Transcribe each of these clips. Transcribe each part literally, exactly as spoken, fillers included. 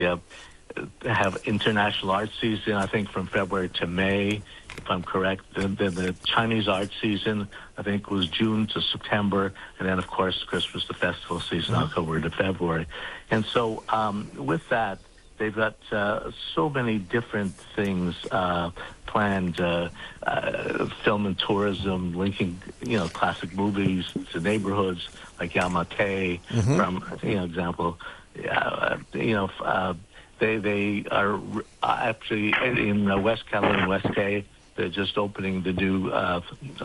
uh, have international art season, I think, from February to May, if I'm correct. Then the, the Chinese art season, I think, was June to September. And then, of course, Christmas, the festival season, mm-hmm. October to February. And so um, with that, they've got uh, so many different things uh, planned, uh, uh, film and tourism, linking, you know, classic movies to neighborhoods like Yamate, mm-hmm. from, you know, example, uh, you know, uh, They they are actually in West Keller and West K. They're just opening the new uh,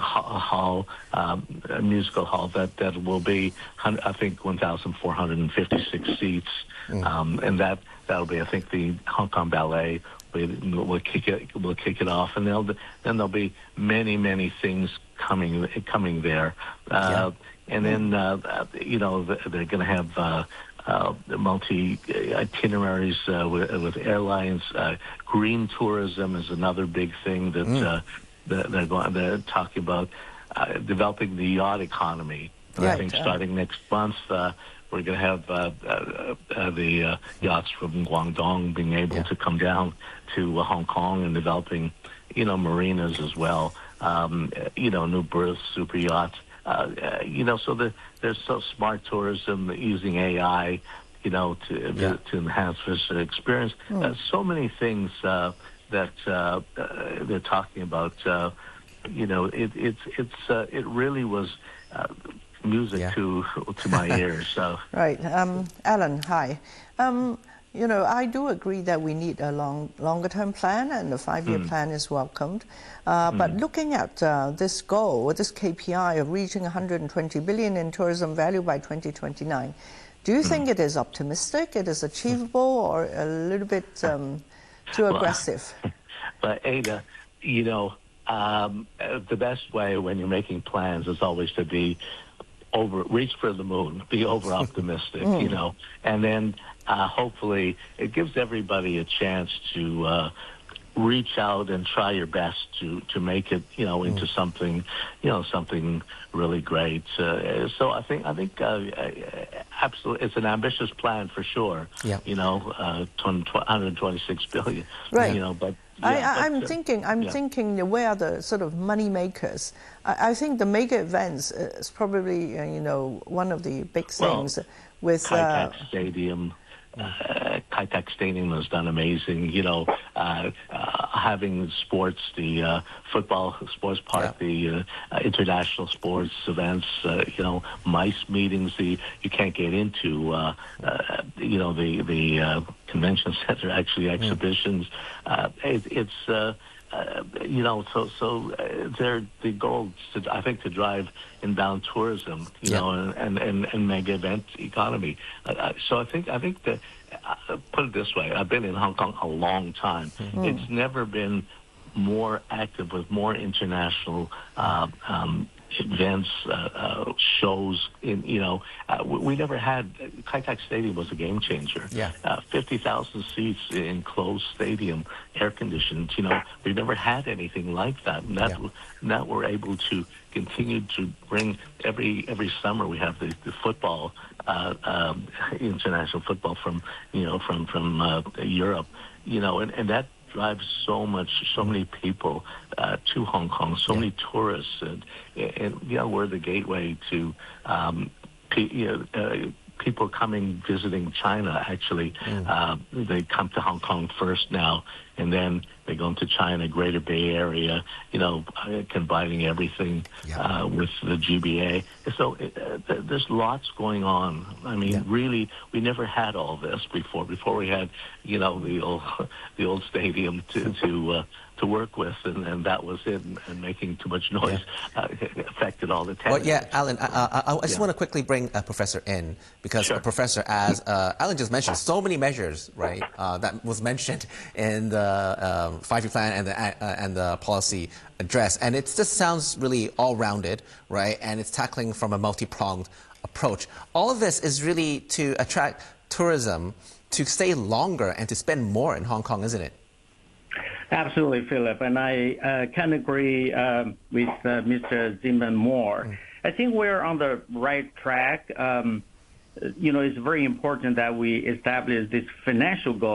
hall, um, a musical hall that, that will be, I think, one thousand four hundred fifty-six seats, mm. um, and that that'll be, I think, the Hong Kong Ballet will, will kick it will kick it off, and they'll then there'll be many many things coming coming there, uh, yeah. and then uh, you know they're going to have. Uh, Uh, multi itineraries uh, with, with airlines. Uh, green tourism is another big thing that mm. uh, they're going. They're talking about uh, developing the yacht economy. Right. I think starting next month, uh, we're going to have uh, uh, uh, the uh, yachts from Guangdong being able yeah. to come down to uh, Hong Kong and developing, you know, marinas as well. Um, you know, new berths, super yachts. Uh, uh, you know, so the, there's so smart tourism using A I, you know, to yeah. to, to enhance visitor experience. Mm. Uh, so many things uh, that uh, uh, they're talking about. Uh, you know, it it's it's uh, it really was uh, music yeah. to to my ears. So right, um, Alan, hi. Um, You know, I do agree that we need a long, longer-term plan, and the five-year mm. plan is welcomed. Uh, mm. But looking at uh, this goal, this K P I of reaching one hundred twenty billion dollars in tourism value by twenty twenty-nine, do you mm. think it is optimistic, it is achievable, or a little bit um, too well, aggressive? But Ada, you know, um, the best way when you're making plans is always to be over, reach for the moon, be over-optimistic, mm. you know, and then Uh, hopefully, it gives everybody a chance to uh, reach out and try your best to, to make it, you know, into mm. something, you know, something really great. Uh, so I think I think uh, absolutely, it's an ambitious plan for sure. Yeah. You know, uh, one hundred twenty-six billion. Right. You know, but. Yeah, I, but, I'm uh, thinking. I'm yeah. thinking. Where are the sort of money makers? I, I think the mega events is probably uh, you know one of the big things well, with Kai Tak uh, Stadium. Uh, Kai Tak Stadium has done amazing. You know, uh, uh, having sports, the uh, football sports park, yeah. the uh, international sports events. Uh, you know, MICE meetings. The you can't get into. Uh, uh, you know, the the uh, convention center actually exhibitions. Mm. Uh, it, it's. Uh, Uh, you know, so so uh, they're the goal to I think to drive inbound tourism, you yeah. know, and, and and mega event economy. Uh, so I think I think that uh, put it this way: I've been in Hong Kong a long time. Mm-hmm. It's never been more active with more international uh, um, events, uh, uh, shows. In you know, uh, we, we never had. Kai Tak Stadium was a game changer. Yeah, uh, fifty thousand seats in closed stadium, air conditioned. You know, we've never had anything like that. And that yeah. now we're able to continue to bring every every summer we have the, the football, uh, um, international football from you know from from uh, Europe. You know, and, and that. drives so much, so many people uh, to Hong Kong, so yeah. many tourists, and, and you know we're the gateway to um, pe- you know, uh, people coming visiting China. Actually, mm. uh, they come to Hong Kong first now, and then they go into China, Greater Bay Area. You know, combining everything yeah. uh, with the G B A. So uh, th- there's lots going on. I mean, yeah. really, we never had all this before. Before we had, you know, the old the old stadium to to uh, to work with, and, and that was it. And, and making too much noise yeah. uh, affected all the tenants. Well, yeah, Alan, I, I, I just yeah. want to quickly bring a professor in because sure. a professor, as uh, Alan just mentioned, so many measures, right, uh, that was mentioned in the uh, five-year plan and the uh, and the policy address, and it just sounds really all-rounded, right? And it's tackling from a multi-pronged approach. All of this is really to attract tourism to stay longer and to spend more in Hong Kong, isn't it? Absolutely, Philip, and I uh, can agree uh, with uh, Mister Zinman more. Mm. I think we're on the right track. Um, you know, it's very important that we establish this financial goal